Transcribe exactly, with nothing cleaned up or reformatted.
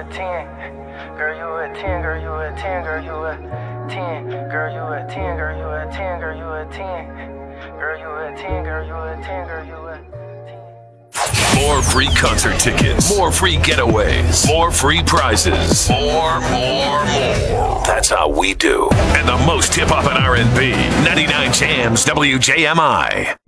a ten. Girl, you a ten, girl, you a ten, girl, you a ten. Girl, you a ten, girl, you a ten, girl, you a ten. Girl, you a ten, girl, you a ten, girl, you a ten. More free concert tickets, more free getaways, more free prizes, more, more, more. That's how we do. And the most hip-hop and R and B. ninety-nine Jams W J M I.